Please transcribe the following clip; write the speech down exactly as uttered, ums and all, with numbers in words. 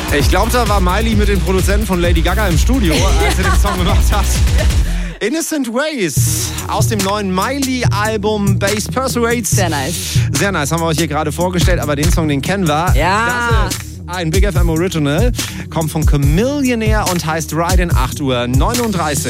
Ich glaube, da war Miley mit den Produzenten von Lady Gaga im Studio, als er den Song gemacht hat. Innocent Ways aus dem neuen Miley-Album Bass Persuades. Sehr nice. Sehr nice, haben wir euch hier gerade vorgestellt, aber den Song, den kennen wir. Ja. Das ist ein Big F M Original, kommt von Chamillionaire und heißt Ride in acht Uhr neununddreißig.